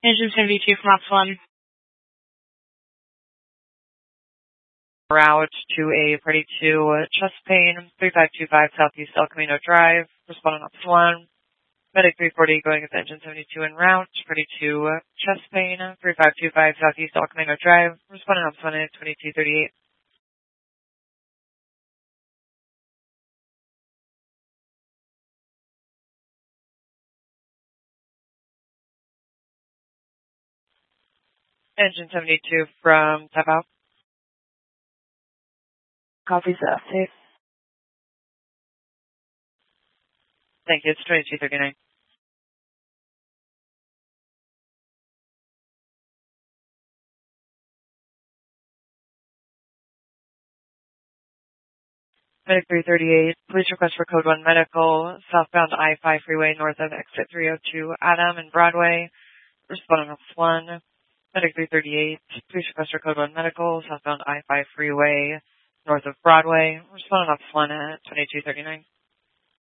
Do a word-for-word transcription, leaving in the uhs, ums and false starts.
Engine seventy-two from Ops one. Route to a party two, chest pain, three five two five Southeast El Camino Drive, responding Ops one. Medic three forty going with engine seventy-two en route, party two, chest pain, three five two five Southeast El Camino Drive, responding Ops one at twenty-two thirty-eight. Engine seventy-two from tap out. Copy that. Safe. Thank you, it's twenty-two thirty-nine. Medic three thirty-eight, please request for code one medical, southbound I five freeway north of exit three oh two Adam and Broadway, responding Ops one. Medic three thirty-eight, please request for code one medical, southbound I five freeway north of Broadway, responding Ops one at twenty-two thirty-nine.